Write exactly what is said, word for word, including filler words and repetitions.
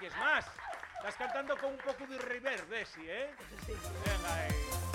Es más, estás cantando con un poco de reverb, Desi, ¿eh? Sí. Venga, ahí.